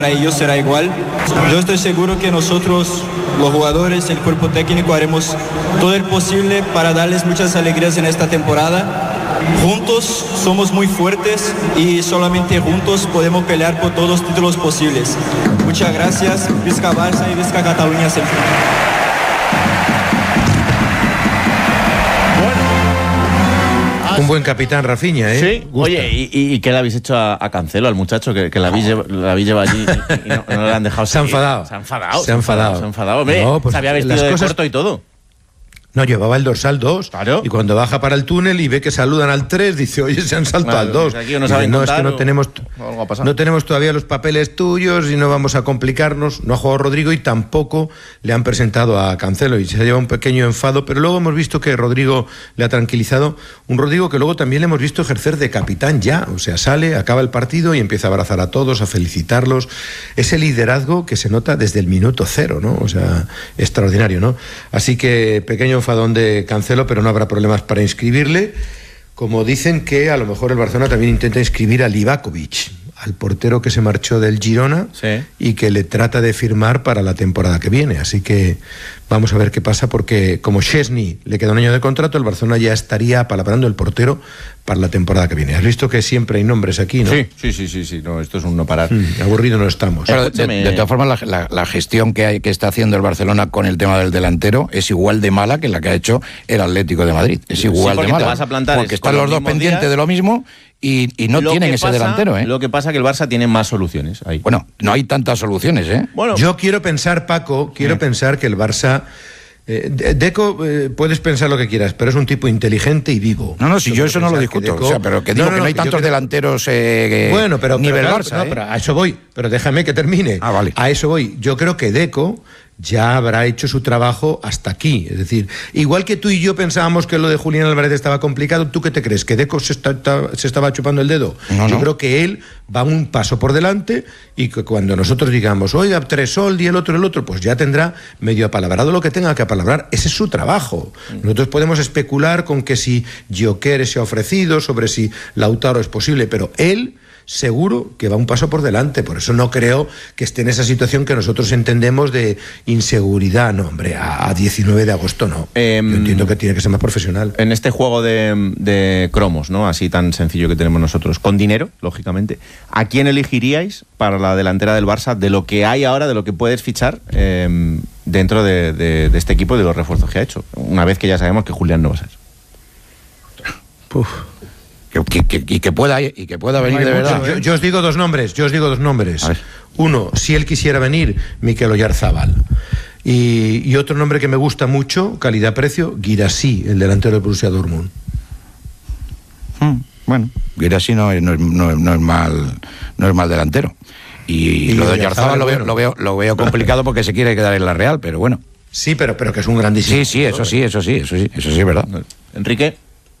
Para ellos será igual. Yo estoy seguro que nosotros, los jugadores, el cuerpo técnico, haremos todo el posible para darles muchas alegrías en esta temporada. Juntos somos muy fuertes y solamente juntos podemos pelear por todos los títulos posibles. Muchas gracias. Visca Barça y Visca Cataluña siempre. Un buen capitán, Rafinha, ¿eh? Sí. Oye, ¿y qué le habéis hecho a Cancelo, al muchacho, que la habéis llevado allí y no le han dejado seguir? Se ha enfadado. Hombre, No, pues se había vestido de corto y todo. No, llevaba el dorsal 2. Claro. Y cuando baja para el túnel y ve que saludan al 3, dice, oye, se han saltado al 2. Aquí no saben dice, es que no tenemos todavía los papeles tuyos y no vamos a complicarnos. No ha jugado Rodrigo y tampoco le han presentado a Cancelo y se ha llevado un pequeño enfado, pero luego hemos visto que Rodrigo le ha tranquilizado. Un Rodrigo que luego también le hemos visto ejercer de capitán ya. O sea, sale, acaba el partido y empieza a abrazar a todos, a felicitarlos. Ese liderazgo que se nota desde el minuto 0, ¿no? O sea, extraordinario, ¿no? Así que pequeño enfadón de Cancelo, pero no habrá problemas para inscribirle, como dicen que a lo mejor el Barcelona también intenta inscribir a Livakovic, al portero que se marchó del Girona, sí, y que le trata de firmar para la temporada que viene, así que vamos a ver qué pasa, porque como Szczęsny le queda un año de contrato, el Barcelona ya estaría apalabrando el portero para la temporada que viene. Has visto que siempre hay nombres aquí, ¿no? Sí. No, esto es un no parar. Aburrido no estamos. Pero de todas formas, la gestión que está haciendo el Barcelona con el tema del delantero es igual de mala que la que ha hecho el Atlético de Madrid. Es igual de mala. Te vas a plantar porque están los dos pendientes de lo mismo y no tienen ese delantero, ¿eh? Lo que pasa es que el Barça tiene más soluciones ahí. Bueno, no hay tantas soluciones, ¿eh? Bueno, yo quiero pensar, Paco, pensar que el Barça... Deco, puedes pensar lo que quieras, pero es un tipo inteligente y vivo. No, si yo eso no lo discuto. Deco, o sea, pero que digo que no hay tantos delanteros bueno, pero nivel claro, Barça. Pero a eso voy. Pero déjame que termine. Vale. A eso voy. Yo creo que Deco ya habrá hecho su trabajo hasta aquí. Es decir, igual que tú y yo pensábamos que lo de Julián Álvarez estaba complicado, ¿tú qué te crees? ¿Que Deco se estaba chupando el dedo? Yo creo que él va un paso por delante y que cuando nosotros digamos, oiga, Tresol y el otro, pues ya tendrá medio apalabrado lo que tenga que apalabrar. Ese es su trabajo. Nosotros podemos especular con que si Gyökeres se ha ofrecido, sobre si Lautaro es posible, pero él... seguro que va un paso por delante, por eso no creo que esté en esa situación que nosotros entendemos de inseguridad. No, hombre, a 19 de agosto no. Yo entiendo que tiene que ser más profesional. En este juego de cromos, ¿no? Así tan sencillo que tenemos nosotros, con dinero, lógicamente, ¿a quién elegiríais para la delantera del Barça de lo que hay ahora, de lo que puedes fichar dentro de este equipo y de los refuerzos que ha hecho? Una vez que ya sabemos que Julián no va a ser. Y que pueda venir de verdad. Yo os digo dos nombres. Uno, si él quisiera venir, Mikel Oyarzabal. Y otro nombre que me gusta mucho, calidad-precio, Guirassy, el delantero del Borussia Dortmund. Bueno, Guirassy no es mal delantero. Y lo de Oyarzabal lo veo complicado porque se quiere quedar en la Real, pero bueno. Sí, pero que es un grandísimo. Sí, eso sí es verdad. Enrique.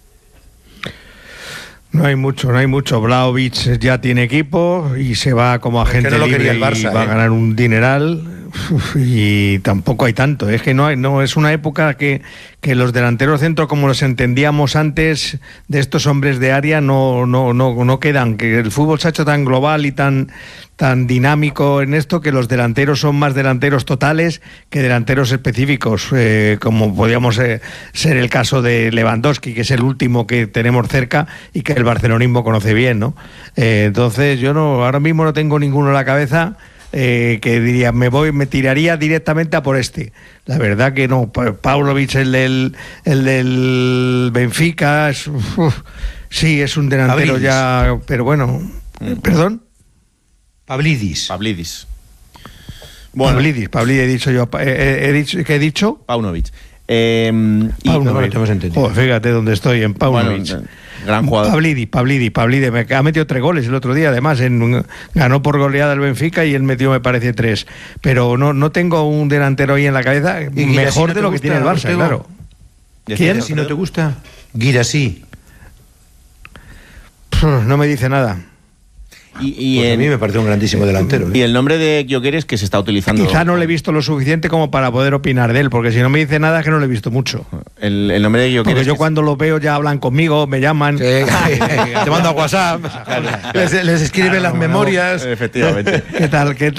No hay mucho. Vlahovic ya tiene equipo y se va como agente libre el Barça, y va a ganar un dineral. Y tampoco hay tanto. Es que no es una época que los delanteros centros como los entendíamos antes, de estos hombres de área, no quedan. Que el fútbol se ha hecho tan global y tan dinámico en esto que los delanteros son más delanteros totales que delanteros específicos, como podríamos ser el caso de Lewandowski, que es el último que tenemos cerca y que el barcelonismo conoce bien, ¿no? Entonces yo ahora mismo no tengo ninguno en la cabeza que diría, me tiraría directamente a por este. La verdad que no. Paunovic, el del Benfica, sí, es un delantero Pavlidis. Ya, pero bueno, ¿perdón? Pavlidis. Bueno. Pavlidis he dicho yo. ¿Qué he dicho? Paunovic. Paunovic. Fíjate dónde estoy, en Paunovic. Bueno, gran jugador. Pavlidis me ha metido 3 goles el otro día, además ganó por goleada el Benfica y él metió, me parece, 3. Pero no tengo un delantero ahí en la cabeza mejor de lo que tiene el Barça, claro. ¿Quién? Si no te gusta, Guirassy. No me dice nada. Pues a mí me parece un grandísimo delantero. Y el nombre de Gyökeres que se está utilizando. Quizá no le he visto lo suficiente como para poder opinar de él, porque si no me dice nada es que no lo he visto mucho. El nombre de Gyökeres. Porque yo cuando lo veo ya hablan conmigo, me llaman, te mando a WhatsApp, les escriben las memorias. Efectivamente. ¿Qué tal?